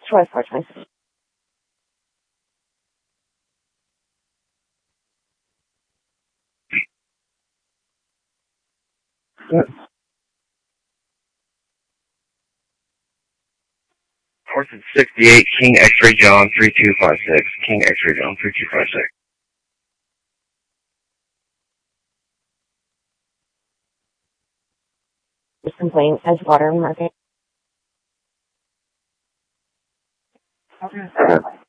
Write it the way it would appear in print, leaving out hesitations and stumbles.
Troy 426. Horse 68, King X-Ray John 3256. King X-Ray John 3256. This complaint, Edgewater Market. Okay.